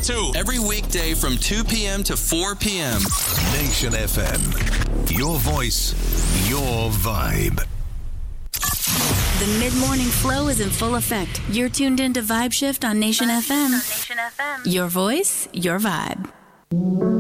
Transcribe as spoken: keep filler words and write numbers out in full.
too. Every weekday from two p.m. to four p.m. Nation F M. Your voice, your vibe. The mid-morning flow is in full effect. You're tuned into Vibe Shift on Nation F M. Nation F M. Your voice, your vibe.